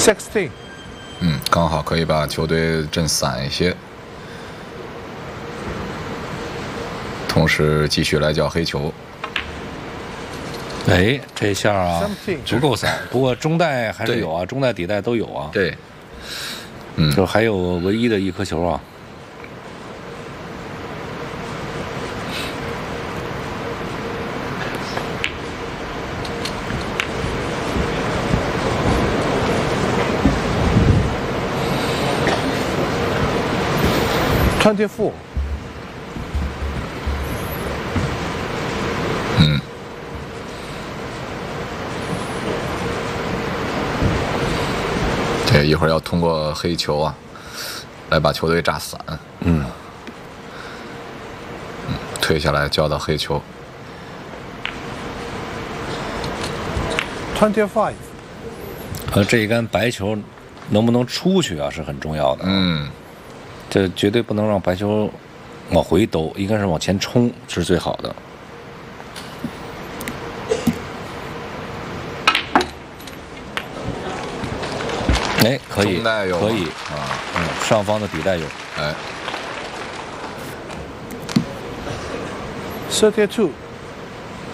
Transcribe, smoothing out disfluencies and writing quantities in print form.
16。 刚好可以把球队震散一些，同时继续来叫黑球。 哎，这下啊不够散，不过中带还是有啊，中带底带都有啊。 对， 就还有唯一的一颗球啊。 24。 对，一会儿要通过黑球啊，来把球队炸散。退下来叫到黑球。 25。 这一杆白球能不能出去啊，是很重要的。这绝对不能让白球往回兜，应该是往前冲是最好的。哎，可以，可以啊，上方的底带有， 哎 32。